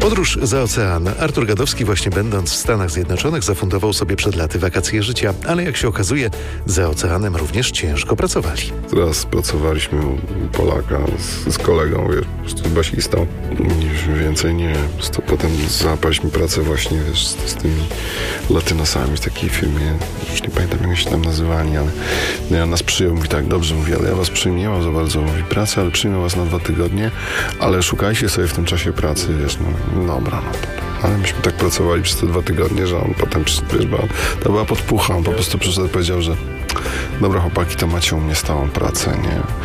Podróż za ocean. Artur Gadowski właśnie będąc w Stanach Zjednoczonych zafundował sobie przed laty wakacje życia, ale jak się okazuje, za oceanem również ciężko pracowali. Teraz pracowaliśmy u Polaka z kolegą, wiesz, po prostu basistą. Już więcej nie. To potem załapaliśmy pracę właśnie, wiesz, z tymi latynosami w takiej firmie. Już nie pamiętam, jak się tam nazywali, ale no, ja nas przyjął. Mówi tak, dobrze, mówi, ale ja was przyjmę, nie mam za bardzo pracy, ale przyjmę was na 2 tygodnie, ale szukajcie sobie w tym czasie pracy, wiesz, no dobra, no to. Ale myśmy tak pracowali przez te 2 tygodnie, że on potem, wiesz, to była podpucha, on po prostu przyszedł i powiedział, że dobra chłopaki, to macie u mnie stałą pracę, nie?